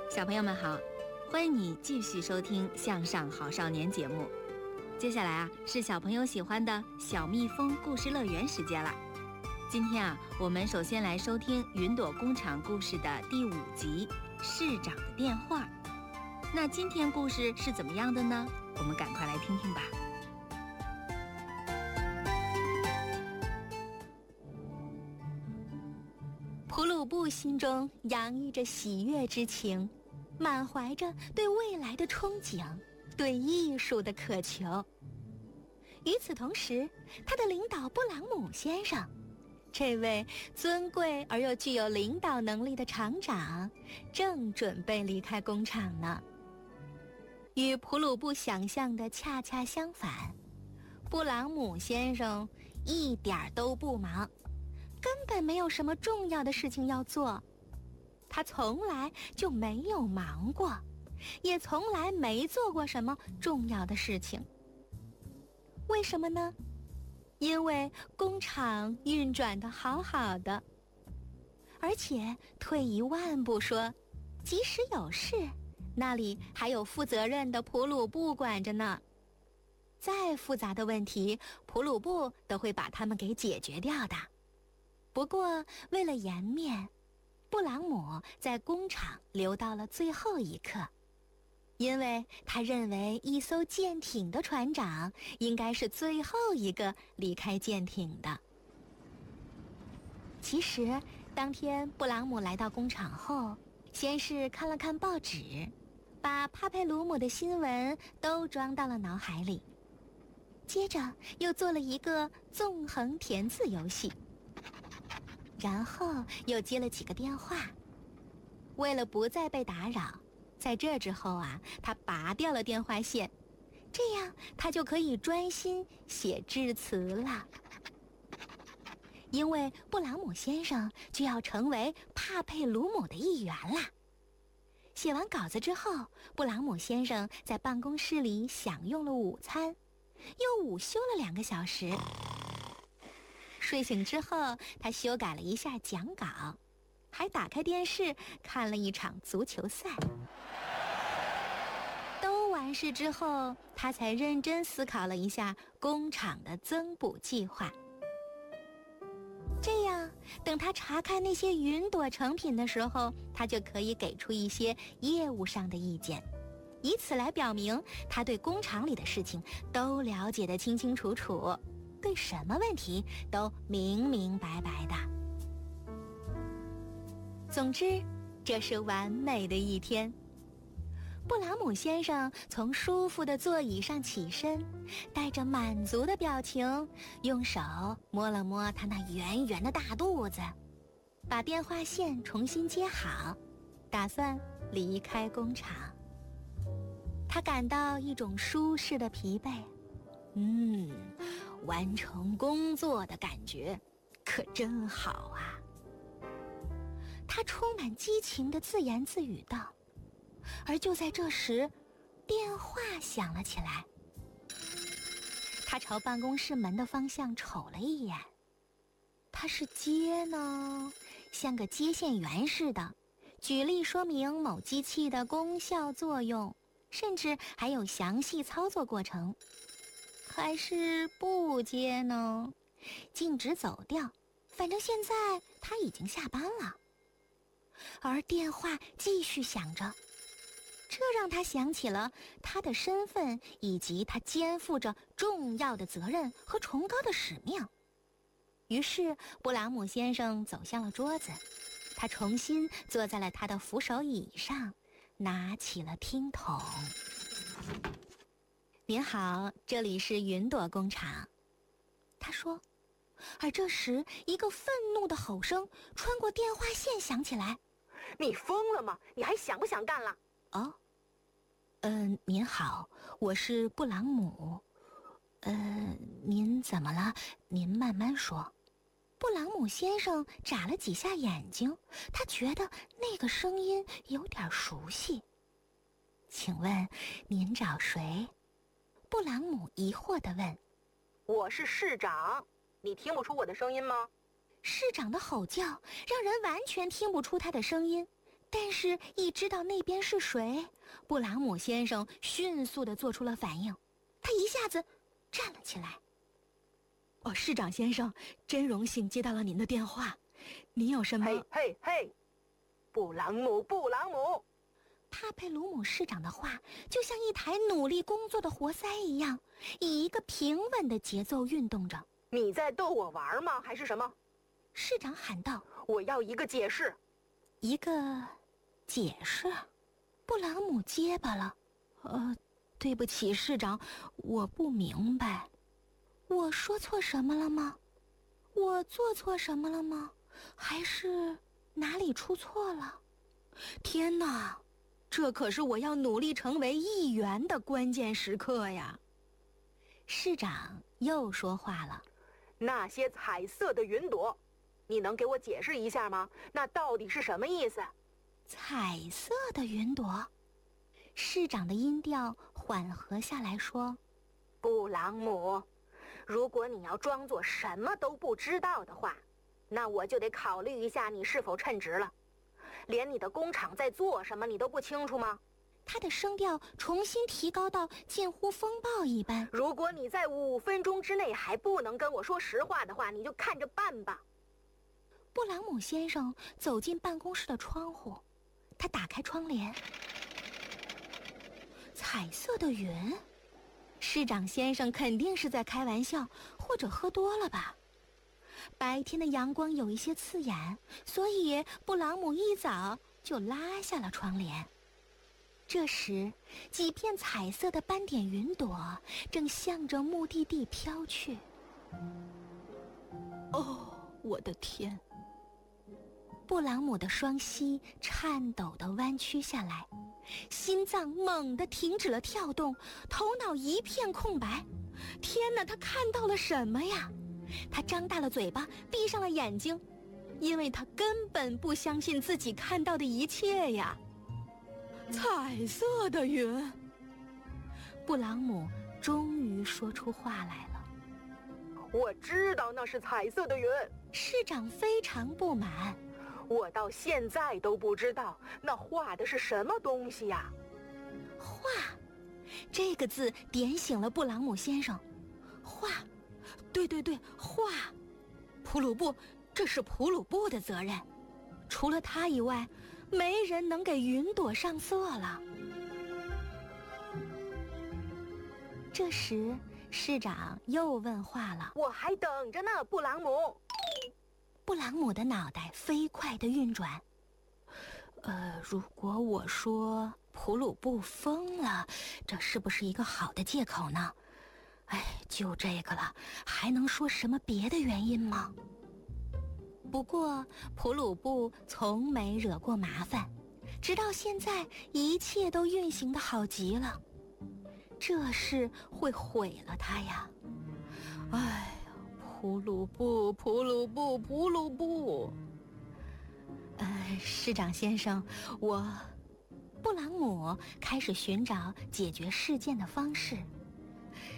小朋友们好，欢迎你继续收听《向上好少年》节目。接下来是小朋友喜欢的小蜜蜂故事乐园时间了。今天我们首先来收听云朵工厂故事的第5集《市长的电话》。那今天故事是怎么样的呢？我们赶快来听听吧。 普鲁布心中洋溢着喜悦之情，满怀着对未来的憧憬，对艺术的渴求。与此同时，他的领导布朗姆先生，这位尊贵而又具有领导能力的厂长，正准备离开工厂呢。与普鲁布想象的恰恰相反，布朗姆先生一点都不忙，根本没有什么重要的事情要做。他从来就没有忙过，也从来没做过什么重要的事情。为什么呢？因为工厂运转得好好的，而且退一万步说，即使有事，那里还有负责任的普鲁布管着呢。再复杂的问题，普鲁布都会把它们给解决掉的。不过为了颜面，布朗姆在工厂留到了最后一刻，因为他认为一艘舰艇的船长应该是最后一个离开舰艇的。其实当天布朗姆来到工厂后，先是看了看报纸，把帕佩鲁姆的新闻都装到了脑海里，接着又做了一个纵横填字游戏，然后又接了几个电话。为了不再被打扰，在这之后他拔掉了电话线，这样他就可以专心写致辞了。因为布朗姆先生就要成为帕佩鲁姆的一员啦。写完稿子之后，布朗姆先生在办公室里享用了午餐，又午休了2个小时。睡醒之后，他修改了一下讲稿，还打开电视看了一场足球赛。都完事之后，他才认真思考了一下工厂的增补计划。这样，等他查看那些云朵成品的时候，他就可以给出一些业务上的意见，以此来表明他对工厂里的事情都了解得清清楚楚，对什么问题都明明白白的。总之，这是完美的一天。布朗姆先生从舒服的座椅上起身，带着满足的表情，用手摸了摸他那圆圆的大肚子，把电话线重新接好，打算离开工厂。他感到一种舒适的疲惫，完成工作的感觉可真好啊。他充满激情地自言自语道。而就在这时，电话响了起来。他朝办公室门的方向瞅了一眼，他是接呢，像个接线员似的，举例说明某机器的功效作用，甚至还有详细操作过程。还是不接呢，径直走掉，反正现在他已经下班了。而电话继续响着，这让他想起了他的身份，以及他肩负着重要的责任和崇高的使命。于是布朗姆先生走向了桌子，他重新坐在了他的扶手椅上，拿起了听筒。您好，这里是云朵工厂，他说。而这时，一个愤怒的吼声穿过电话线响起来。 你疯了吗？你还想不想干了？ 哦，您好，我是布朗姆。您怎么了？您慢慢说。布朗姆先生眨了几下眼睛，他觉得那个声音有点熟悉。请问您找谁？布朗姆疑惑地问。 我是市长，你听不出我的声音吗？ 市长的吼叫让人完全听不出他的声音， 但是，一知道那边是谁，布朗姆先生迅速地做出了反应。他一下子站了起来。 “市长先生，真荣幸接到了您的电话。您有什么？”“ 嘿，布朗姆！” 帕佩鲁姆市长的话就像一台努力工作的活塞一样，以一个平稳的节奏运动着。 “你在逗我玩吗？还是什么？” 市长喊道。 “我要一个解释。”“ 一个解释？”布朗姆结巴了。 “对不起，市长，我不明白。 我说错什么了吗？我做错什么了吗？还是哪里出错了？ 天哪！这可是我要努力成为议员的关键时刻呀！” 市长又说话了。 “那些彩色的云朵，你能给我解释一下吗？那到底是什么意思？”“ 彩色的云朵？”市长的音调缓和下来说：“ 布朗姆，如果你要装作什么都不知道的话，那我就得考虑一下你是否称职了。连你的工厂在做什么你都不清楚吗？” 他的声调重新提高到近乎风暴一般。 “如果你在5分钟之内还不能跟我说实话的话，你就看着办吧。” 布朗姆先生走进办公室的窗户，他打开窗帘。彩色的云？市长先生肯定是在开玩笑，或者喝多了吧。白天的阳光有一些刺眼，所以布朗姆一早就拉下了窗帘。这时，几片彩色的斑点云朵正向着目的地飘去。 我的天！ 布朗姆的双膝颤抖地弯曲下来，心脏猛地停止了跳动，头脑一片空白。天哪，他看到了什么呀？他张大了嘴巴，闭上了眼睛，因为他根本不相信自己看到的一切呀。 彩色的云！ 布朗姆终于说出话来了。 “我知道那是彩色的云。” 市长非常不满。 “我到现在都不知道那画的是什么东西呀。”“ 画？”这个字点醒了布朗姆先生。画， 对，画。普鲁布，这是普鲁布的责任。 除了他以外，没人能给云朵上色了。这时，市长又问话了：“ 我还等着呢，布朗姆。” 布朗姆的脑袋飞快地运转。 如果我说普鲁布疯了，这是不是一个好的借口呢？就这个了，还能说什么别的原因吗？ 不过，普鲁布从没惹过麻烦，直到现在，一切都运行得好极了。这事会毁了他呀！ 普鲁布！ 市长先生，布朗姆开始寻找解决事件的方式。